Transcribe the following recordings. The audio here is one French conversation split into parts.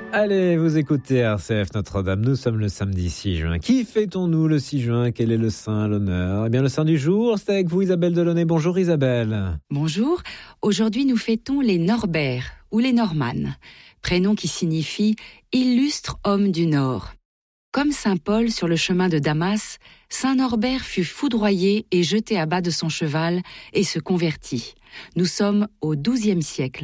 Allez, vous écoutez RCF Notre-Dame, nous sommes le samedi 6 juin. Qui fêtons-nous le 6 juin? Quel est le saint, l'honneur? Eh bien, le saint du jour, c'est avec vous Isabelle Delaunay. Bonjour Isabelle. Bonjour, aujourd'hui nous fêtons les Norbert ou les Normannes, prénom qui signifie « illustre homme du Nord ». Comme saint Paul sur le chemin de Damas, saint Norbert fut foudroyé et jeté à bas de son cheval et se convertit. Nous sommes au XIIe siècle.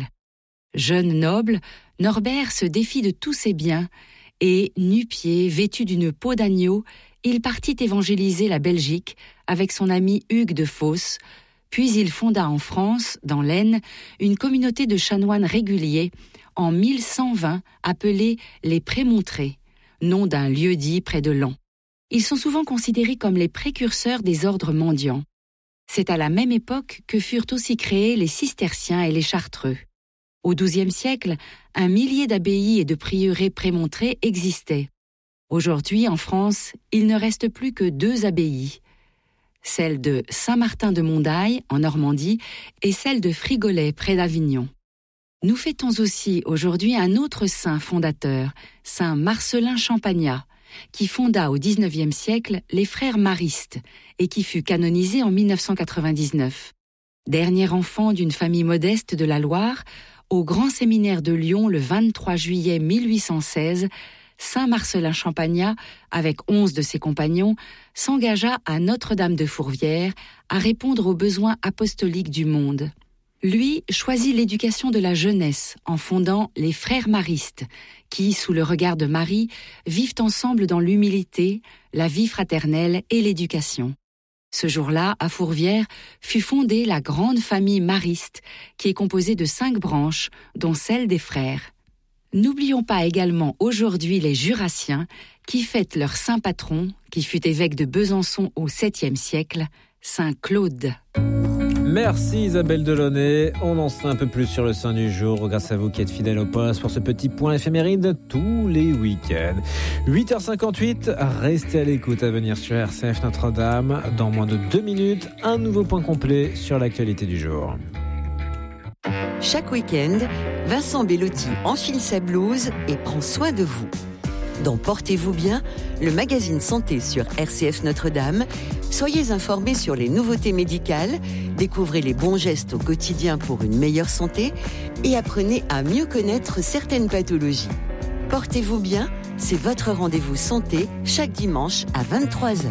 Jeune noble, Norbert se défit de tous ses biens et, nu-pieds, vêtu d'une peau d'agneau, il partit évangéliser la Belgique avec son ami Hugues de Fos, puis il fonda en France, dans l'Aisne, une communauté de chanoines réguliers en 1120 appelée les Prémontrés, nom d'un lieu-dit près de Laon. Ils sont souvent considérés comme les précurseurs des ordres mendiants. C'est à la même époque que furent aussi créés les cisterciens et les chartreux. Au XIIe siècle, un millier d'abbayes et de prieurés prémontrés existaient. Aujourd'hui, en France, il ne reste plus que 2 abbayes, celle de Saint-Martin-de-Mondaille, en Normandie, et celle de Frigolet, près d'Avignon. Nous fêtons aussi aujourd'hui un autre saint fondateur, saint Marcellin Champagnat, qui fonda au XIXe siècle les frères maristes et qui fut canonisé en 1999. Dernier enfant d'une famille modeste de la Loire, au grand séminaire de Lyon le 23 juillet 1816, saint Marcellin Champagnat, avec 11 de ses compagnons, s'engagea à Notre-Dame de Fourvière à répondre aux besoins apostoliques du monde. Lui choisit l'éducation de la jeunesse en fondant les frères maristes, qui, sous le regard de Marie, vivent ensemble dans l'humilité, la vie fraternelle et l'éducation. Ce jour-là, à Fourvière, fut fondée la grande famille mariste, qui est composée de 5 branches, dont celle des frères. N'oublions pas également aujourd'hui les Jurassiens, qui fêtent leur saint patron, qui fut évêque de Besançon au 7e siècle, saint Claude. Merci Isabelle Delaunay. On en sait un peu plus sur le saint du jour grâce à vous qui êtes fidèles au poste pour ce petit point éphéméride tous les week-ends. 8h58, restez à l'écoute à venir sur RCF Notre-Dame. Dans moins de 2 minutes, un nouveau point complet sur l'actualité du jour. Chaque week-end, Vincent Bellotti enfile sa blouse et prend soin de vous. Dans Portez-vous bien, le magazine santé sur RCF Notre-Dame, soyez informés sur les nouveautés médicales, découvrez les bons gestes au quotidien pour une meilleure santé et apprenez à mieux connaître certaines pathologies. Portez-vous bien, c'est votre rendez-vous santé chaque dimanche à 23h.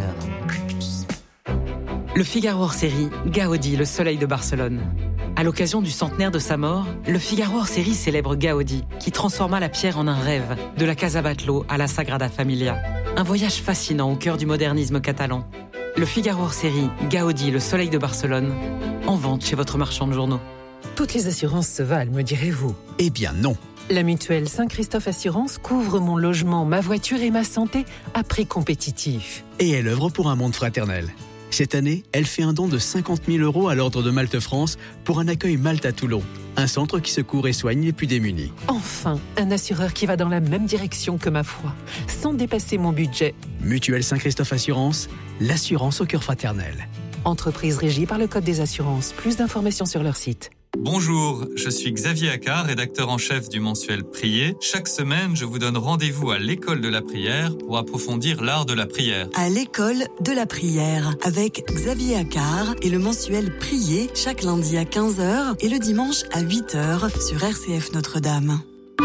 Le Figaro hors-série, Gaudi, le soleil de Barcelone. À l'occasion du centenaire de sa mort, le Figaro hors-série célèbre Gaudi, qui transforma la pierre en un rêve, de la Casa Batlló à la Sagrada Familia. Un voyage fascinant au cœur du modernisme catalan. Le Figaro hors-série, Gaudi, le soleil de Barcelone, en vente chez votre marchand de journaux. Toutes les assurances se valent, me direz-vous? Eh bien non. La mutuelle Saint-Christophe Assurance couvre mon logement, ma voiture et ma santé à prix compétitif. Et elle œuvre pour un monde fraternel. Cette année, elle fait un don de 50 000 € à l'Ordre de Malte France pour un accueil Malte à Toulon, un centre qui secourt et soigne les plus démunis. Enfin, un assureur qui va dans la même direction que ma foi, sans dépasser mon budget. Mutuelle Saint-Christophe Assurance, l'assurance au cœur fraternel. Entreprise régie par le Code des assurances. Plus d'informations sur leur site. Bonjour, je suis Xavier Accard, rédacteur en chef du mensuel Prier. Chaque semaine, je vous donne rendez-vous à l'école de la prière pour approfondir l'art de la prière. À l'école de la prière, avec Xavier Accard et le mensuel Prier, chaque lundi à 15h et le dimanche à 8h sur RCF Notre-Dame.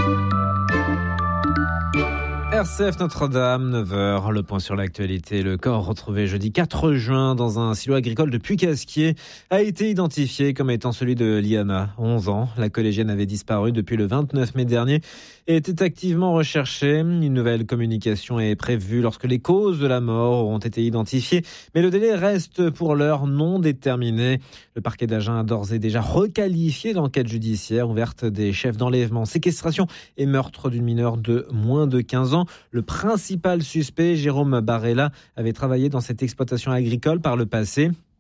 RCF Notre-Dame, 9h, le point sur l'actualité. Le corps retrouvé jeudi 4 juin dans un silo agricole de Puy-Casquier a été identifié comme étant celui de Liana, 11 ans. La collégienne avait disparu depuis le 29 mai dernier et était activement recherchée. Une nouvelle communication est prévue lorsque les causes de la mort auront été identifiées, mais le délai reste pour l'heure non déterminé. Le parquet d'Agen a d'ores et déjà requalifié l'enquête judiciaire ouverte des chefs d'enlèvement, séquestration et meurtre d'une mineure de moins de 15 ans. Le principal suspect, Jérôme Barella, avait travaillé dans cette exploitation agricole par le passé.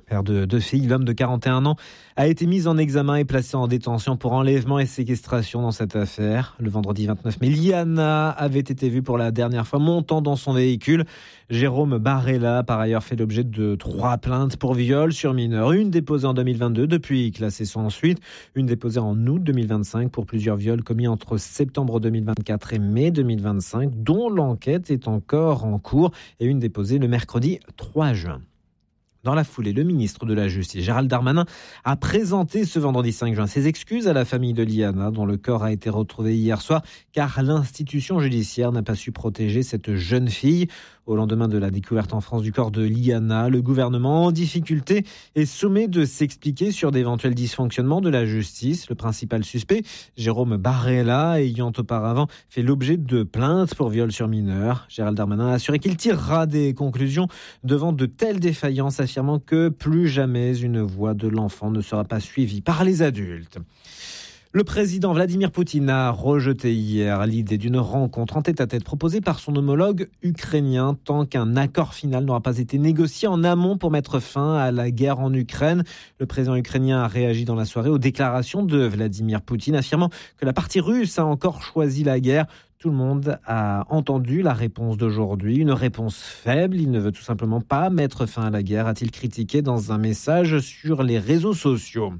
Père de 2 filles, l'homme de 41 ans a été mis en examen et placé en détention pour enlèvement et séquestration dans cette affaire. Le vendredi 29 mai, Liana avait été vue pour la dernière fois montant dans son véhicule. Jérôme Barella a par ailleurs fait l'objet de 3 plaintes pour viol sur mineur. Une déposée en 2022, depuis classée sans suite. Une déposée en août 2025 pour plusieurs viols commis entre septembre 2024 et mai 2025, dont l'enquête est encore en cours. Et une déposée le mercredi 3 juin. Dans la foulée, le ministre de la Justice, Gérald Darmanin, a présenté ce vendredi 5 juin ses excuses à la famille de Liana, dont le corps a été retrouvé hier soir, car l'institution judiciaire n'a pas su protéger cette jeune fille. Au lendemain de la découverte en France du corps de Liana, le gouvernement en difficulté est sommé de s'expliquer sur d'éventuels dysfonctionnements de la justice. Le principal suspect, Jérôme Barella, ayant auparavant fait l'objet de plaintes pour viol sur mineur. Gérald Darmanin a assuré qu'il tirera des conclusions devant de telles défaillances, affirmant que plus jamais une voix de l'enfant ne sera pas suivie par les adultes. Le président Vladimir Poutine a rejeté hier l'idée d'une rencontre en tête-à-tête proposée par son homologue ukrainien tant qu'un accord final n'aura pas été négocié en amont pour mettre fin à la guerre en Ukraine. Le président ukrainien a réagi dans la soirée aux déclarations de Vladimir Poutine, affirmant que la partie russe a encore choisi la guerre. Tout le monde a entendu la réponse d'aujourd'hui, une réponse faible. Il ne veut tout simplement pas mettre fin à la guerre, a-t-il critiqué dans un message sur les réseaux sociaux.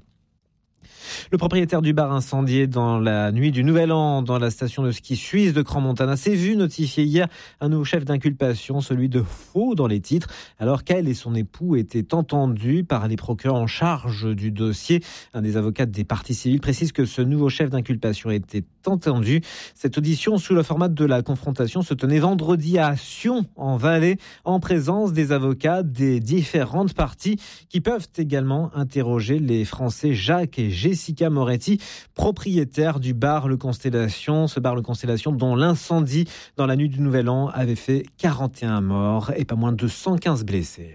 Le propriétaire du bar incendié dans la nuit du Nouvel An dans la station de ski suisse de Crans-Montana s'est vu notifier hier un nouveau chef d'inculpation, celui de faux dans les titres, alors qu'elle et son époux étaient entendus par les procureurs en charge du dossier. Un des avocats des parties civiles précise que ce nouveau chef d'inculpation était entendu. Cette audition sous le format de la confrontation se tenait vendredi à Sion, en Valais, en présence des avocats des différentes parties qui peuvent également interroger les Français Jacques et Jessica Moretti, propriétaires du bar Le Constellation. Ce bar Le Constellation dont l'incendie dans la nuit du Nouvel An avait fait 41 morts et pas moins de 115 blessés.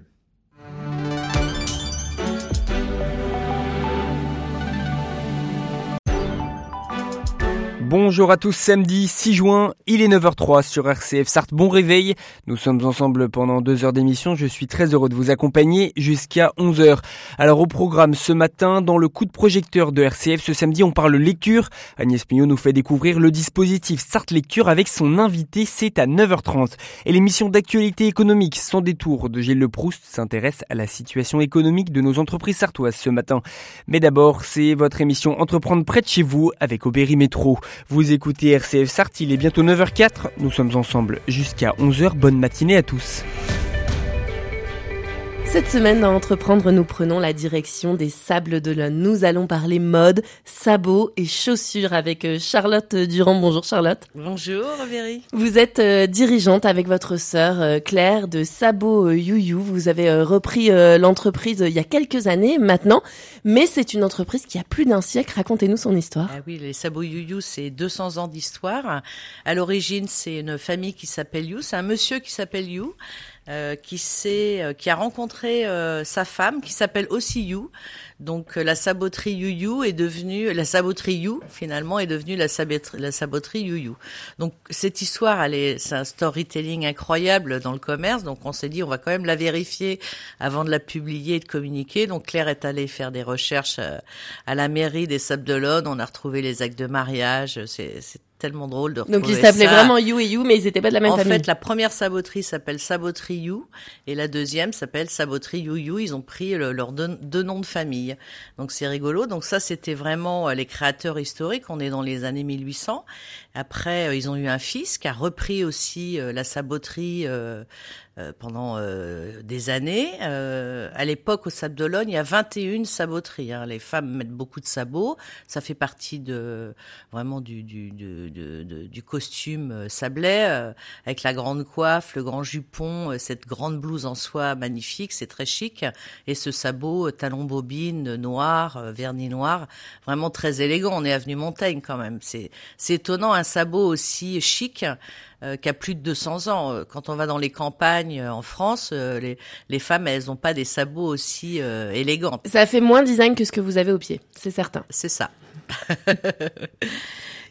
Bonjour à tous, samedi 6 juin, il est 9h03 sur RCF Sarthe. Bon réveil, nous sommes ensemble pendant 2 heures d'émission, je suis très heureux de vous accompagner jusqu'à 11h. Alors au programme ce matin, dans le coup de projecteur de RCF, ce samedi on parle lecture. Agnès Mignot nous fait découvrir le dispositif Sarthe Lecture avec son invité, c'est à 9h30. Et l'émission d'actualité économique sans détour de Gilles Leproust s'intéresse à la situation économique de nos entreprises sartoises ce matin. Mais d'abord, c'est votre émission Entreprendre près de chez vous avec Aubéry Métro. Vous écoutez RCF Sarthe, il est bientôt 9h04. Nous sommes ensemble jusqu'à 11h. Bonne matinée à tous. Cette semaine, dans Entreprendre, nous prenons la direction des Sables d'Olonne. Nous allons parler mode, sabots et chaussures avec Charlotte Durand. Bonjour Charlotte. Bonjour Aubéry. Vous êtes dirigeante avec votre sœur Claire de Sabots You. Vous avez repris l'entreprise il y a quelques années maintenant, mais c'est une entreprise qui a plus d'un siècle. Racontez-nous son histoire. Ah oui, les Sabots You, c'est 200 ans d'histoire. À l'origine, c'est une famille qui s'appelle You, c'est un monsieur qui s'appelle You. Qui a rencontré sa femme qui s'appelle aussi You. Donc la saboterie You est devenue la saboterie You finalement est devenue la saboterie You. Donc cette histoire, c'est un storytelling incroyable dans le commerce. Donc on s'est dit on va quand même la vérifier avant de la publier et de communiquer. Donc Claire est allée faire des recherches à la mairie des Sables d'Olonne. On a retrouvé les actes de mariage. C'est tellement drôle de retrouver ça. Donc ils s'appelaient vraiment You et You, mais ils n'étaient pas de la même famille. En fait, la première saboterie s'appelle Saboterie You et la deuxième s'appelle Saboterie You. Ils ont pris leurs deux noms de famille. Donc c'est rigolo. Donc ça, c'était vraiment les créateurs historiques. On est dans les années 1800. Après, ils ont eu un fils qui a repris aussi la saboterie pendant des années. À l'époque, au Sables d'Olonne, il y a 21 saboteries. Les femmes mettent beaucoup de sabots. Ça fait partie vraiment du costume sablais, avec la grande coiffe, le grand jupon, cette grande blouse en soie magnifique. C'est très chic. Et ce sabot, talon bobine, noir, vernis noir, vraiment très élégant. On est avenue Montaigne quand même. C'est étonnant, un sabot aussi chic qui a plus de 200 ans. Quand on va dans les campagnes en France, les femmes, elles n'ont pas des sabots aussi élégants. Ça fait moins design que ce que vous avez au pied, c'est certain. C'est ça.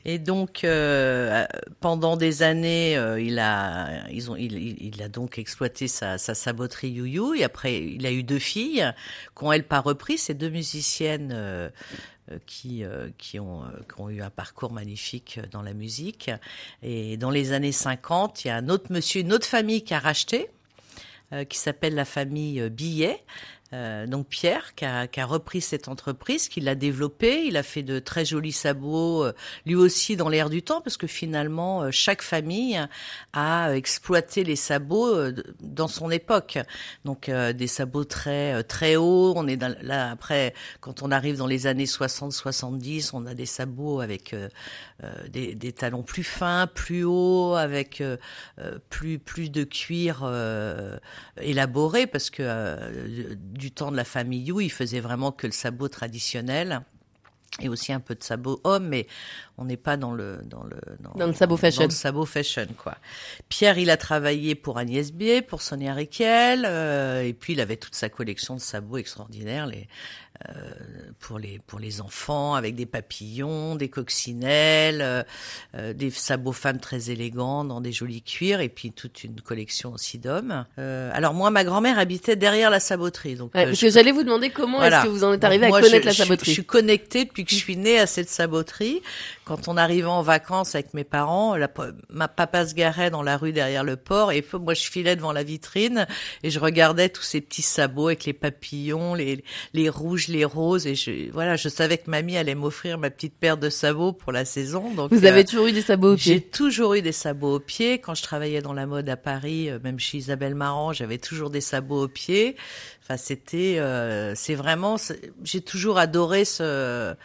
Et donc, pendant des années, il a donc exploité sa saboterie You-You. Et après, il a eu 2 filles qui ont, elles, pas repris. Ces 2 musiciennes qui ont eu un parcours magnifique dans la musique. Et dans les années 50, il y a un autre monsieur, une autre famille qui a racheté, qui s'appelle la famille Billet. Donc Pierre qui a repris cette entreprise, qui l'a développée. Il a fait de très jolis sabots, lui aussi dans l'air du temps, parce que finalement chaque famille a exploité les sabots dans son époque. Donc des sabots très très hauts. On est là après, quand on arrive dans les années 60-70, on a des sabots avec des talons plus fins, plus hauts, avec plus de cuir élaboré, parce que du temps de la famille You, il faisait vraiment que le sabot traditionnel et aussi un peu de sabot homme, mais on n'est pas dans le sabot fashion. Dans le sabot fashion, quoi. Pierre, il a travaillé pour Agnès Bier, pour Sonia Rykiel, et puis il avait toute sa collection de sabots extraordinaires, pour les enfants, avec des papillons, des coccinelles, des sabots femmes très élégants dans des jolis cuirs, et puis toute une collection aussi d'hommes. Alors moi, ma grand-mère habitait derrière la saboterie, donc parce que j'allais vous demander comment est-ce que vous en êtes arrivé à connaître la saboterie. Je suis connectée depuis que je suis née à cette saboterie. Quand on arrivait en vacances avec mes parents, ma papa se garait dans la rue derrière le port, et moi je filais devant la vitrine et je regardais tous ces petits sabots avec les papillons, les rouges, les roses, et je savais que mamie allait m'offrir ma petite paire de sabots pour la saison. Donc vous avez toujours eu des sabots aux pieds? J'ai toujours eu des sabots aux pieds. Quand je travaillais dans la mode à Paris, même chez Isabelle Marant, j'avais toujours des sabots aux pieds. Enfin, c'est vraiment, j'ai toujours adoré ce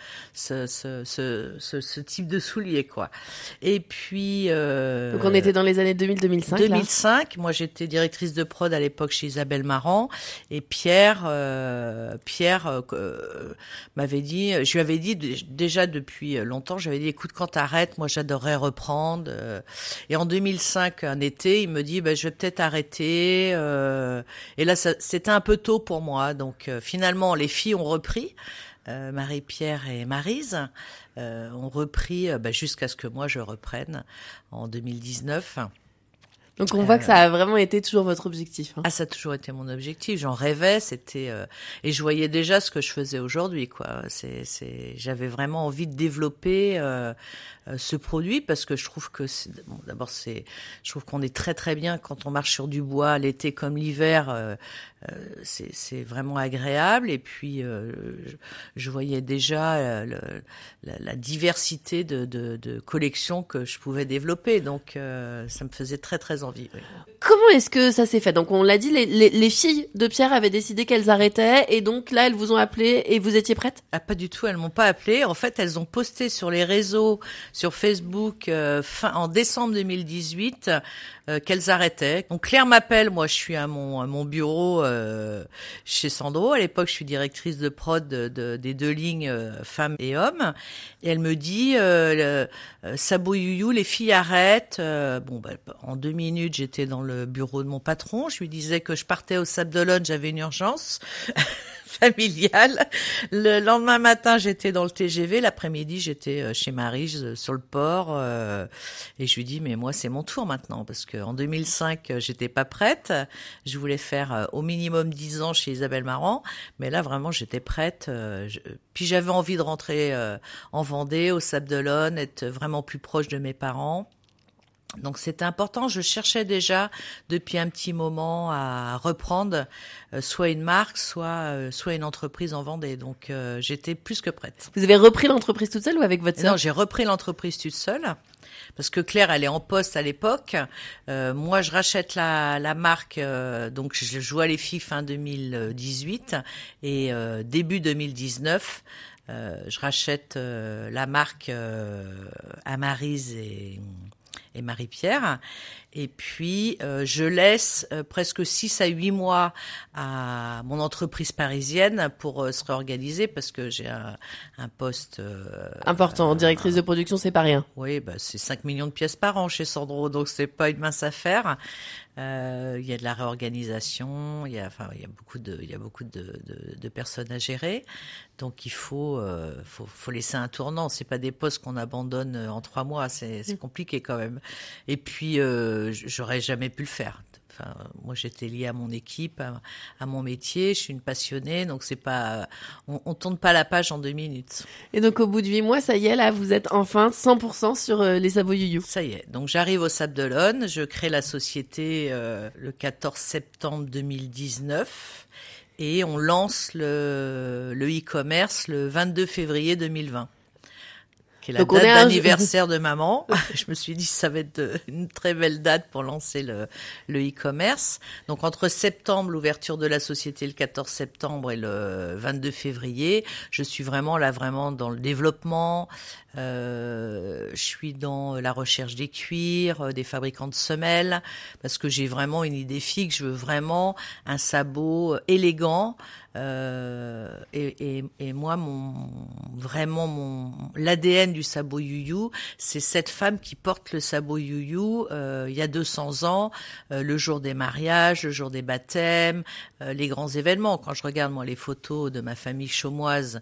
type de souliers, quoi. Et puis, donc on était dans les années 2000-2005. 2005. Moi, j'étais directrice de prod à l'époque chez Isabelle Marant, et Pierre m'avait dit, je lui avais dit déjà depuis longtemps, j'avais dit, écoute, quand t'arrêtes, moi, j'adorerais reprendre. Et en 2005, un été, il me dit, je vais peut-être arrêter. Et là, c'était un peu tôt pour moi. Donc finalement, les filles ont repris. Marie-Pierre et Maryse ont repris jusqu'à ce que moi je reprenne en 2019. Donc on voit que ça a vraiment été toujours votre objectif. Hein. Ah, ça a toujours été mon objectif. J'en rêvais, et je voyais déjà ce que je faisais aujourd'hui, quoi. J'avais vraiment envie de développer ce produit, parce que je trouve que je trouve qu'on est très très bien quand on marche sur du bois l'été comme l'hiver. C'est vraiment agréable, et puis je voyais déjà la diversité de collections que je pouvais développer, donc ça me faisait très très envie. Oui. Comment est-ce que ça s'est fait? Donc on l'a dit, les filles de Pierre avaient décidé qu'elles arrêtaient, et donc là elles vous ont appelé et vous étiez prête? Ah, pas du tout, elles m'ont pas appelé. En fait, elles ont posté sur les réseaux, sur Facebook, en décembre 2018, qu'elles arrêtaient. Donc Claire m'appelle, moi je suis à mon bureau chez Sandro. À l'époque, je suis directrice de prod des 2 lignes femmes et hommes. Et elle me dit, Sabot You-You, les filles arrêtent. En 2 minutes, j'étais dans le bureau de mon patron. Je lui disais que je partais au Sable d'Olonne, j'avais une urgence familiale. Le lendemain matin, j'étais dans le TGV. L'après-midi, j'étais chez Maryse sur le port. Et je lui dis, mais moi, c'est mon tour maintenant, parce que en 2005, j'étais pas prête. Je voulais faire au minimum 10 ans chez Isabelle Marant, mais là, vraiment, j'étais prête. Puis j'avais envie de rentrer en Vendée, au Sable d'Olonne, être vraiment plus proche de mes parents. Donc c'était important. Je cherchais déjà depuis un petit moment à reprendre soit une marque, soit une entreprise en Vendée. Donc j'étais plus que prête. Vous avez repris l'entreprise toute seule ou avec votre sœur? Non, j'ai repris l'entreprise toute seule, parce que Claire, elle est en poste à l'époque. Moi, je rachète la marque. Donc je joue à les filles fin 2018, et début 2019. Je rachète la marque à Maryse et Marie-Pierre, et puis je laisse presque 6 à 8 mois à mon entreprise parisienne pour se réorganiser, parce que j'ai un poste important. Directrice de production, c'est pas rien. Oui, c'est 5 millions de pièces par an chez Sandro, donc c'est pas une mince affaire. Il y a de la réorganisation, il y a beaucoup de personnes à gérer. Donc il faut laisser un tournant. C'est pas des postes qu'on abandonne en 3 mois. C'est compliqué quand même. Et puis j'aurais jamais pu le faire. Enfin, moi, j'étais liée à mon équipe, à mon métier. Je suis une passionnée, donc c'est pas, on tourne pas la page en 2 minutes. Et donc, au bout de 8 mois, ça y est, là, vous êtes enfin 100% sur les sabots You. Ça y est. Donc, j'arrive au Sables d'Olonne. Je crée la société le 14 septembre 2019 et on lance le e-commerce le 22 février 2020. Qui est la date d'anniversaire de maman. Je me suis dit, ça va être une très belle date pour lancer le e-commerce. Donc, entre septembre, l'ouverture de la société le 14 septembre et le 22 février, je suis vraiment dans le développement. Je suis dans la recherche des cuirs, des fabricants de semelles, parce que j'ai vraiment une idée fixe. Je veux vraiment un sabot élégant. Et moi, l'ADN du sabot You, c'est cette femme qui porte le sabot You il y a 200 ans, le jour des mariages, le jour des baptêmes, les grands événements. Quand je regarde moi les photos de ma famille chaumoise,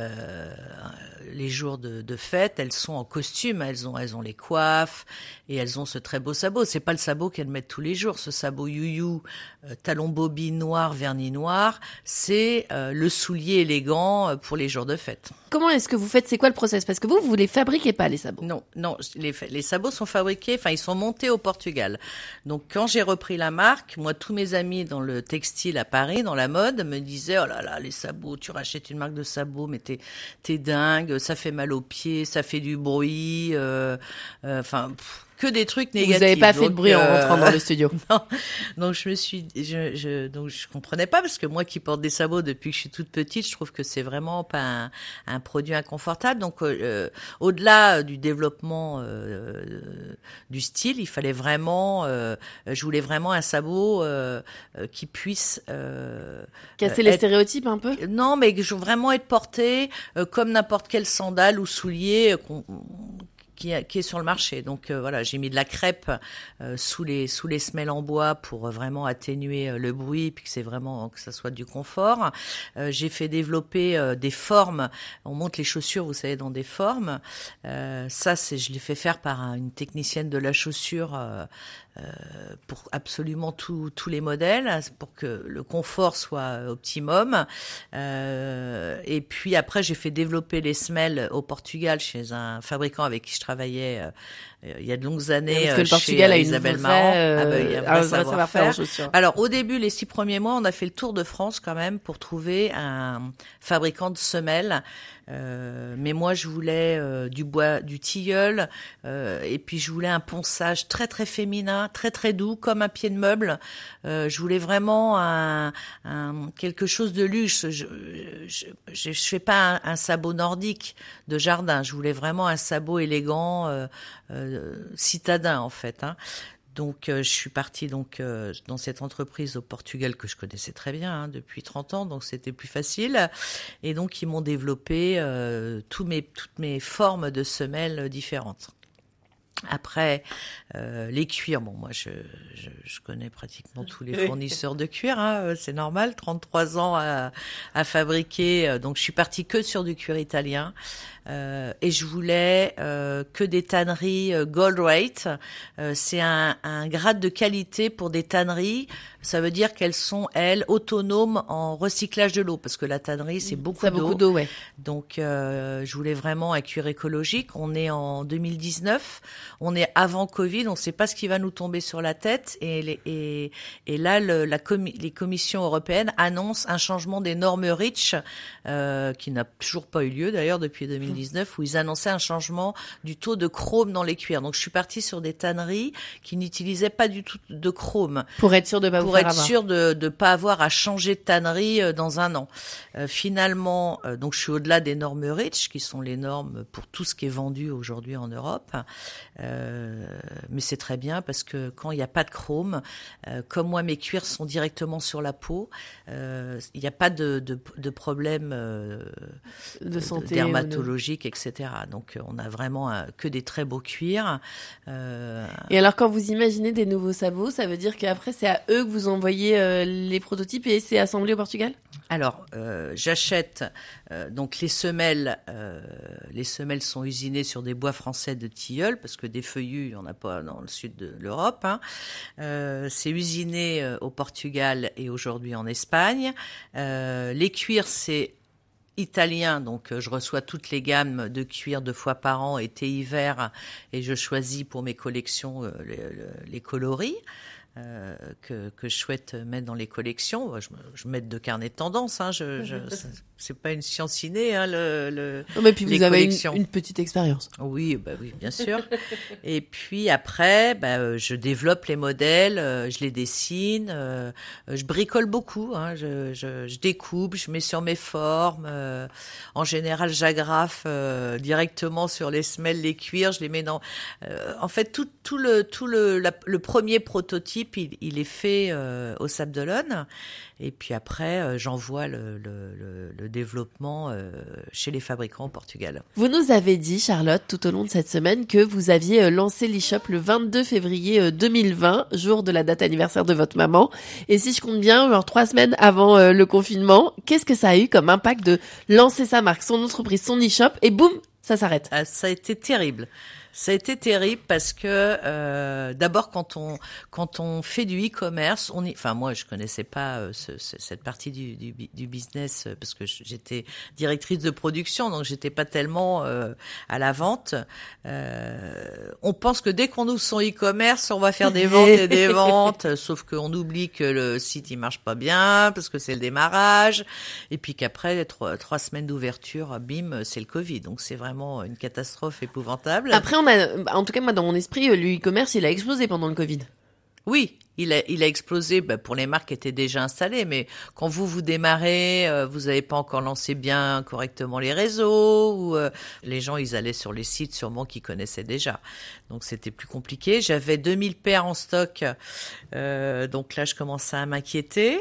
les jours de fête, elles sont en costume, elles ont les coiffes et elles ont ce très beau sabot. C'est pas le sabot qu'elles mettent tous les jours. Ce sabot You, talon bobine noir, vernis noir, c'est le soulier élégant pour les jours de fête. Comment est-ce que vous faites? C'est quoi le process? Parce que vous les fabriquez pas, les sabots? Non, les sabots sont fabriqués, ils sont montés au Portugal. Donc quand j'ai repris la marque, moi tous mes amis dans le textile à Paris, dans la mode, me disaient, oh là là, les sabots, tu rachètes une marque de sabots, mais t'es dingue, ça fait mal aux pieds, ça fait du bruit, que des trucs négatifs. Vous n'avez pas fait de bruit en rentrant dans le studio. Non. Donc je comprenais pas, parce que moi qui porte des sabots depuis que je suis toute petite, je trouve que c'est vraiment pas un produit inconfortable. Donc au-delà du développement du style, il fallait vraiment, je voulais vraiment un sabot qui puisse casser les stéréotypes un peu. Non, mais que je veux vraiment être porté comme n'importe quel sandale ou soulier qui est sur le marché. Donc voilà, j'ai mis de la crêpe sous les semelles en bois pour vraiment atténuer le bruit, puis que ça soit du confort. J'ai fait développer des formes. On monte les chaussures, vous savez, dans des formes. Je l'ai fait faire par une technicienne de la chaussure pour absolument tous les modèles, pour que le confort soit optimum. Et puis après, j'ai fait développer les semelles au Portugal chez un fabricant avec qui je travaillais il y a de longues années. Parce que le Portugal a Isabelle Marant. Il y a un vrai savoir-faire en chaussures. Alors au début, les 6 premiers mois, on a fait le tour de France quand même pour trouver un fabricant de semelles. Mais moi, je voulais du bois, du tilleul, et puis je voulais un ponçage très très féminin, très très doux, comme un pied de meuble. Je voulais vraiment quelque chose de luxe. Je fais pas un sabot nordique de jardin. Je voulais vraiment un sabot élégant, citadin en fait. Donc, je suis partie dans cette entreprise au Portugal que je connaissais très bien depuis 30 ans, donc c'était plus facile. Et donc, ils m'ont développé toutes mes formes de semelles différentes. Après, les cuirs, bon, moi, je connais pratiquement tous les fournisseurs de cuir, c'est normal, 33 ans à fabriquer, donc je suis partie que sur du cuir italien. Et je voulais que des tanneries Gold Rate. C'est un grade de qualité pour des tanneries. Ça veut dire qu'elles sont, elles, autonomes en recyclage de l'eau, parce que la tannerie, c'est beaucoup d'eau. Ouais. Donc, je voulais vraiment un cuir écologique. On est en 2019, on est avant Covid, on ne sait pas ce qui va nous tomber sur la tête. Et là, les commissions européennes annoncent un changement des normes REACH, qui n'a toujours pas eu lieu d'ailleurs depuis 2019, où ils annonçaient un changement du taux de chrome dans les cuirs. Donc, je suis partie sur des tanneries qui n'utilisaient pas du tout de chrome. Pour être sûr de pas de pas avoir à changer de tannerie dans un an. Finalement, donc je suis au-delà des normes REACH, qui sont les normes pour tout ce qui est vendu aujourd'hui en Europe. Mais c'est très bien, parce que quand il n'y a pas de chrome, comme moi mes cuirs sont directement sur la peau, il n'y a pas de problème de santé dermatologique, etc. Donc on a vraiment que des très beaux cuirs. Et alors quand vous imaginez des nouveaux sabots, ça veut dire qu'après c'est à eux que vous vous envoyez les prototypes et c'est assemblé au Portugal ? Alors, j'achète donc les semelles. Les semelles sont usinées sur des bois français de tilleul parce que des feuillus, il n'y en a pas dans le sud de l'Europe. C'est usiné au Portugal et aujourd'hui en Espagne. Les cuirs, c'est italien, donc je reçois toutes les gammes de cuir 2 fois par an, été-hiver, et je choisis pour mes collections les coloris. Que je souhaite mettre dans les collections. Je mets de carnet de tendance. C'est pas une science ciné. Mais puis vous avez une petite expérience. Oui, oui, bien sûr. Et puis après, je développe les modèles, je les dessine, je bricole beaucoup. Je découpe, je mets sur mes formes. En général, j'agrafe directement sur les semelles, les cuirs. Je les mets dans. En fait, tout le premier prototype. Il est fait au Sable d'Olonne et puis après j'envoie le développement chez les fabricants au Portugal. Vous nous avez dit, Charlotte, tout au long de cette semaine que vous aviez lancé l'e-shop le 22 février 2020, jour de la date anniversaire de votre maman. Et si je compte bien, genre 3 semaines avant le confinement, qu'est-ce que ça a eu comme impact de lancer sa marque, son entreprise, son e-shop et boum, ça s'arrête? Ça a été terrible. Ça a été terrible parce que d'abord quand on fait du e-commerce, moi je connaissais pas cette partie du business parce que j'étais directrice de production, donc j'étais pas tellement à la vente. On pense que dès qu'on ouvre son e-commerce, on va faire des ventes et des ventes, sauf qu'on oublie que le site il marche pas bien parce que c'est le démarrage, et puis qu'après 3 semaines d'ouverture, bim, c'est le Covid, donc c'est vraiment une catastrophe épouvantable. Après en tout cas, moi, dans mon esprit, le e-commerce, il a explosé pendant le Covid. Oui, il a explosé pour les marques qui étaient déjà installées, mais quand vous démarrez, vous n'avez pas encore lancé bien correctement les réseaux, ou les gens, ils allaient sur les sites sûrement qu'ils connaissaient déjà. Donc, c'était plus compliqué. J'avais 2000 paires en stock, donc là, je commençais à m'inquiéter.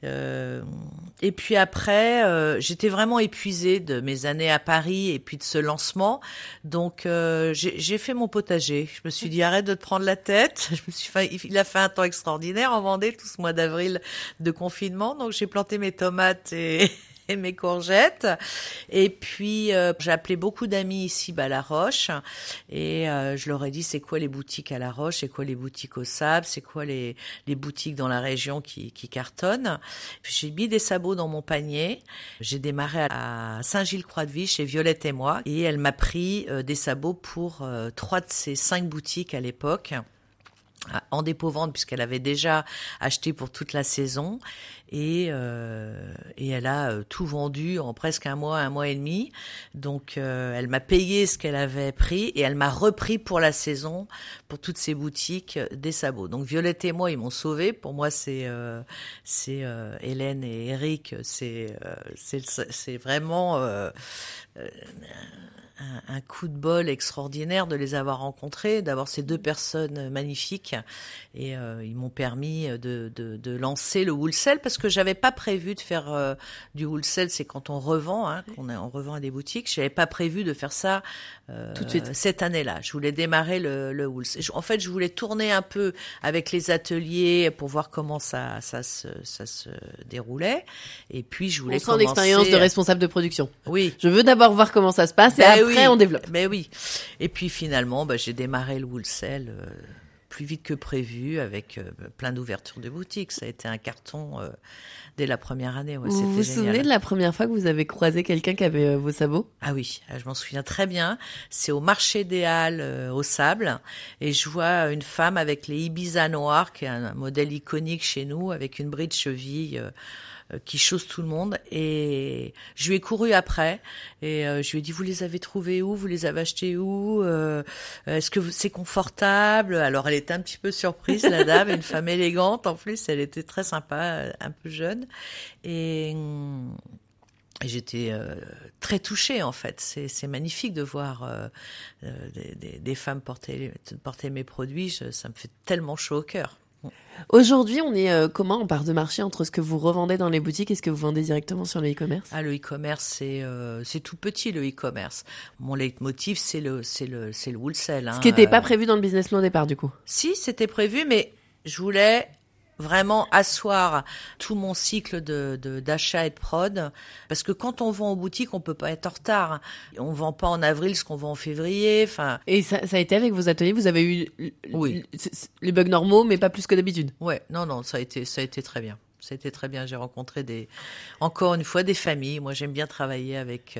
Et puis après, j'étais vraiment épuisée de mes années à Paris et puis de ce lancement. Donc, j'ai fait mon potager. Je me suis dit, arrête de te prendre la tête. Il a fait un temps extraordinaire en Vendée, tout ce mois d'avril de confinement. Donc, j'ai planté mes tomates et mes courgettes. Et puis, j'ai appelé beaucoup d'amis ici, à La Roche. Et je leur ai dit, c'est quoi les boutiques à La Roche? C'est quoi les boutiques au Sable? C'est quoi les boutiques dans la région qui cartonnent? Puis, j'ai mis des sabots dans mon panier. J'ai démarré à Saint-Gilles-Croix-de-Vie chez Violette et moi. Et elle m'a pris des sabots pour 3 de ces 5 boutiques à l'époque, en dépôt-vente, puisqu'elle avait déjà acheté pour toute la saison, et elle a tout vendu en presque un mois et demi. Donc elle m'a payé ce qu'elle avait pris et elle m'a repris pour la saison, pour toutes ces boutiques, des sabots. Donc Violette et moi, ils m'ont sauvée. Pour moi, c'est Hélène et Eric, c'est vraiment un coup de bol extraordinaire de les avoir rencontrés, d'avoir ces 2 personnes magnifiques, et ils m'ont permis de lancer le wholesale, parce que j'avais pas prévu de faire du wholesale, c'est quand on revend, on revend à des boutiques. J'avais pas prévu de faire ça tout de suite cette année-là. Je voulais démarrer le wholesale. En fait, je voulais tourner un peu avec les ateliers pour voir comment ça se déroulait, et puis je voulais commencer. L'expérience de responsable de production. Oui. Je veux d'abord voir comment ça se passe, et après on développe. Ben oui. Et puis finalement, j'ai démarré le wholesale plus vite que prévu, avec plein d'ouvertures de boutiques. Ça a été un carton dès la première année. Ouais, vous vous souvenez de la première fois que vous avez croisé quelqu'un qui avait vos sabots? Ah oui, je m'en souviens très bien. C'est au marché des Halles au Sable, et je vois une femme avec les Ibiza noirs, qui est un modèle iconique chez nous, avec une bride cheville qui chausse tout le monde, et je lui ai couru après, et je lui ai dit, vous les avez trouvés où? Vous les avez achetés où? Est-ce que c'est confortable? Alors elle était un petit peu surprise, la dame, une femme élégante en plus, elle était très sympa, un peu jeune, et j'étais très touchée en fait. C'est magnifique de voir des femmes porter mes produits, ça me fait tellement chaud au cœur. Aujourd'hui, on est comment en part de marché entre ce que vous revendez dans les boutiques et ce que vous vendez directement sur le e-commerce? Le e-commerce, c'est tout petit, le e-commerce. Mon leitmotiv, c'est le wholesale. Ce qui n'était pas prévu dans le business plan au départ, du coup? Si, c'était prévu, mais je voulais vraiment asseoir tout mon cycle d'achat et de prod, parce que quand on vend en boutique, on peut pas être en retard. On vend pas en avril ce qu'on vend en février. Enfin. Et ça a été avec vos ateliers, vous avez eu les bugs normaux, mais pas plus que d'habitude. Ouais, non, ça a été très bien. Ça a été très bien. J'ai rencontré encore une fois des familles. Moi, j'aime bien travailler avec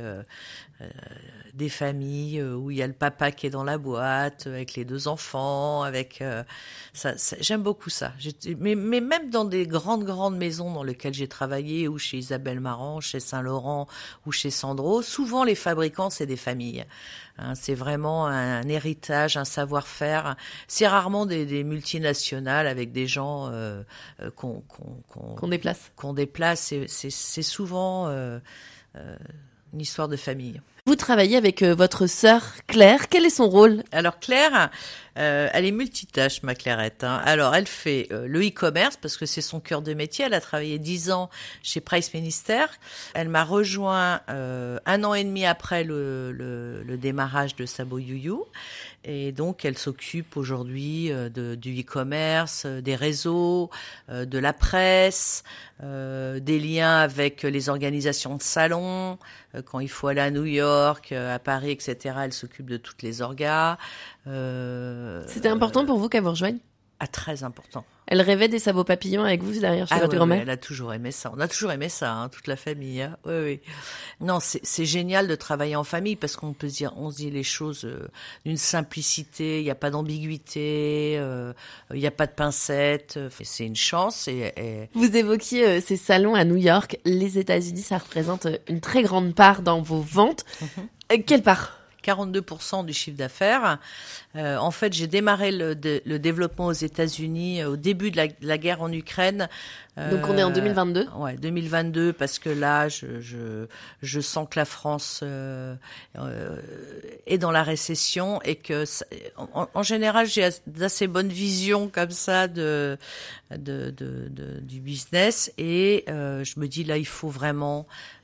des familles où il y a le papa qui est dans la boîte, avec les 2 enfants, avec ça, j'aime beaucoup ça. Mais même dans des grandes maisons dans lesquelles j'ai travaillé, ou chez Isabelle Marant, chez Saint-Laurent ou chez Sandro, souvent les fabricants c'est des familles. C'est vraiment un héritage, un savoir-faire. C'est rarement des multinationales avec des gens qu'on déplace. Qu'on déplace. C'est souvent une histoire de famille. Vous travaillez avec votre sœur Claire. Quel est son rôle ? Alors Claire, elle est multitâche, ma Clairette. Alors elle fait le e-commerce parce que c'est son cœur de métier. Elle a travaillé 10 ans chez Price Minister. Elle m'a rejoint 1 an et demi après le démarrage de Sabot You. Et donc elle s'occupe aujourd'hui du e-commerce, des réseaux, de la presse, des liens avec les organisations de salons. Quand il faut aller à New York, à Paris, etc., elle s'occupe de toutes les orgas. C'était important pour vous qu'elle vous rejoigne ? Très important. Elle rêvait des sabots papillons avec vous derrière chez votre grand-mère ? Elle a toujours aimé ça. On a toujours aimé ça, toute la famille. Oui. Non, c'est génial de travailler en famille parce qu'on peut on se dit les choses d'une simplicité. Il n'y a pas d'ambiguïté. Il n'y a pas de pincettes. C'est une chance. Vous évoquiez ces salons à New York. Les États-Unis, ça représente une très grande part dans vos ventes. Quelle part ? 42% du chiffre d'affaires. En fait, j'ai démarré le développement aux États-Unis au début de la guerre en Ukraine. Donc on est en 2022. Ouais, 2022 parce que là, je sens que la France est dans la récession et que en général, j'ai d'assez bonnes visions comme ça du business et je me dis là, il faut vraiment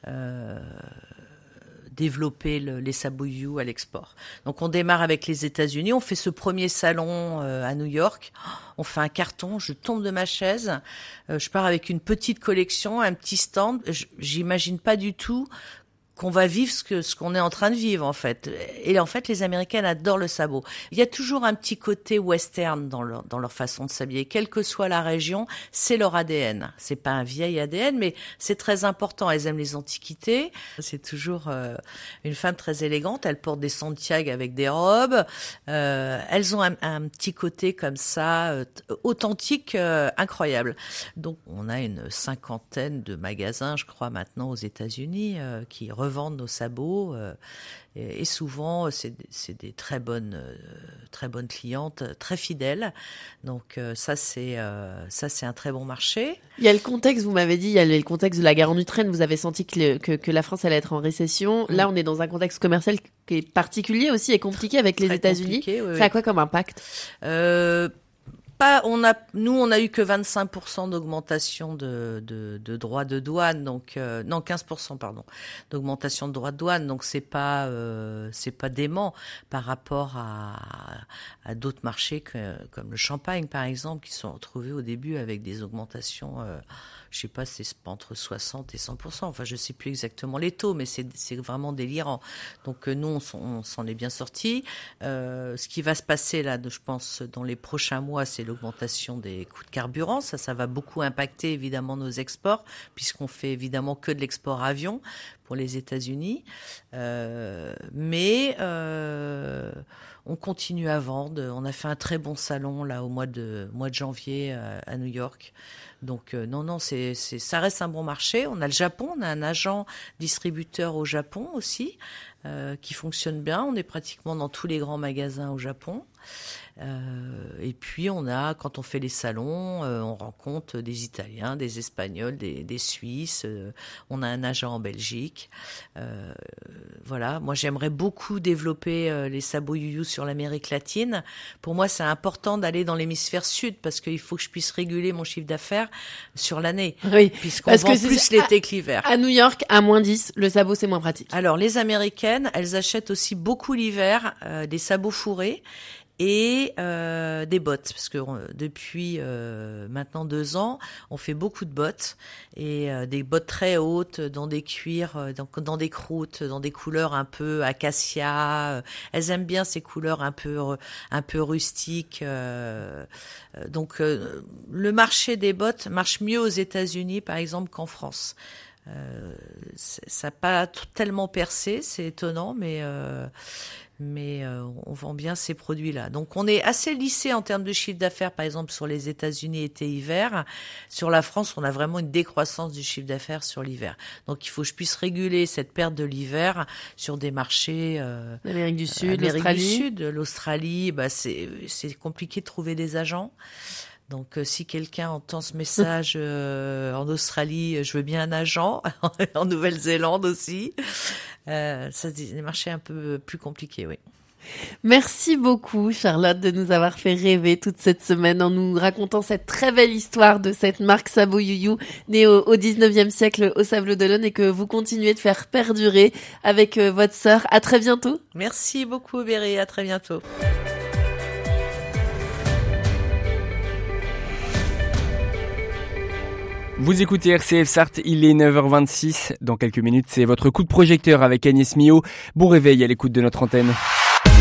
développer les Sabot You à l'export. Donc on démarre avec les États-Unis, on fait ce premier salon à New York, on fait un carton, je tombe de ma chaise, je pars avec une petite collection, un petit stand, j'imagine pas du tout qu'on va vivre ce qu'on est en train de vivre en fait. Et en fait, les Américaines adorent le sabot. Il y a toujours un petit côté western dans leur façon de s'habiller, quelle que soit la région, c'est leur ADN. C'est pas un vieil ADN, mais c'est très important. Elles aiment les antiquités. C'est toujours une femme très élégante. Elle porte des Santiago avec des robes. Elles ont un petit côté comme ça, authentique, incroyable. Donc, on a une 50aine de magasins, je crois, maintenant aux États-Unis qui revendent nos sabots et souvent c'est des très bonnes clientes, très fidèles. Donc ça c'est un très bon marché. Il y a le contexte, vous m'avez dit, il y a le contexte de la guerre en Ukraine. Vous avez senti que la France allait être en récession. Là, on est dans un contexte commercial qui est particulier aussi et compliqué avec les États-Unis. Oui, ça a quoi comme impact ? On a eu que 25% d'augmentation de droits de douane, donc 15% pardon, d'augmentation de droits de douane, donc c'est pas dément par rapport à d'autres marchés comme le champagne par exemple, qui sont retrouvés au début avec des augmentations, je sais pas, c'est entre 60 et 100%. Enfin, je sais plus exactement les taux, mais c'est vraiment délirant. Donc nous, on s'en est bien sortis. Ce qui va se passer là, je pense, dans les prochains mois, c'est l'augmentation des coûts de carburant. Ça va beaucoup impacter évidemment nos exports, puisqu'on fait évidemment que de l'export avion pour les États-Unis. Mais on continue à vendre. On a fait un très bon salon là au mois de janvier à New York. Donc non, ça reste un bon marché. On a le Japon, on a un agent distributeur au Japon aussi qui fonctionne bien. On est pratiquement dans tous les grands magasins au Japon. Et puis quand on fait les salons, on rencontre des Italiens, des Espagnols, des Suisses. On a un agent en Belgique. Voilà. Moi, j'aimerais beaucoup développer les Sabot You sur l'Amérique latine. Pour moi, c'est important d'aller dans l'hémisphère sud parce qu'il faut que je puisse réguler mon chiffre d'affaires sur l'année. Oui. Puisqu'on vend plus l'été que l'hiver. À New York, à moins 10, le sabot, c'est moins pratique. Alors, les Américaines, elles achètent aussi beaucoup l'hiver des sabots fourrés. et des bottes, parce que depuis maintenant 2 ans, on fait beaucoup de bottes, et des bottes très hautes, dans des cuirs, dans des croûtes, dans des couleurs un peu acacia. Elles aiment bien ces couleurs un peu rustiques. Donc le marché des bottes marche mieux aux États-Unis, par exemple, qu'en France. Ça n'a pas tellement percé, c'est étonnant, mais on vend bien ces produits-là. Donc on est assez lissé en termes de chiffre d'affaires, par exemple sur les États-Unis été-hiver. Sur la France, on a vraiment une décroissance du chiffre d'affaires sur l'hiver. Donc il faut que je puisse réguler cette perte de l'hiver sur des marchés l'Amérique du Sud, l'Australie. L'Australie, c'est compliqué de trouver des agents. Donc, si quelqu'un entend ce message en Australie, je veux bien un agent, en Nouvelle-Zélande aussi. Ça, des marchés un peu plus compliqués, oui. Merci beaucoup, Charlotte, de nous avoir fait rêver toute cette semaine en nous racontant cette très belle histoire de cette marque Sabot You, née au 19e siècle au Sables-d'Olonne et que vous continuez de faire perdurer avec votre sœur. À très bientôt. Merci beaucoup, Béry. À très bientôt. Vous écoutez RCF Sarthe, il est 9h26. Dans quelques minutes, c'est votre coup de projecteur avec Agnès Mio. Bon réveil à l'écoute de notre antenne.